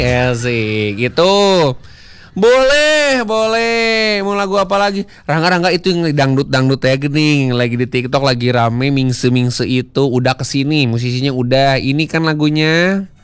Asik gitu. Boleh, boleh. Mau lagu apa lagi? Rangga-rangga itu yang dangdut-dangdut ya gini, lagi di TikTok lagi rame mingse-mingse itu udah kesini, musisinya udah. Ini kan lagunya.